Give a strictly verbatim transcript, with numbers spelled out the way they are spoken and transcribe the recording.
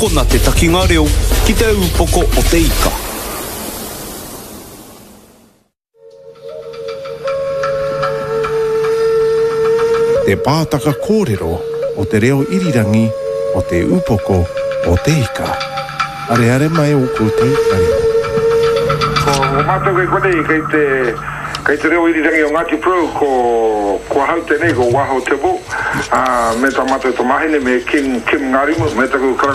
Tokona te takinga reo ki te upoko o te ika. Te pātaka kōrero o te reo irirangi o te upoko o te ika. Are are mai o koutou kariko. Ko mātou kei kone i kei te, kei te reo irirangi o Ngāti Pro ko, ko hau te nei ko waho te bo. Uh, me ta mātou to mahine me Kim, Kim Ngarimu, me taku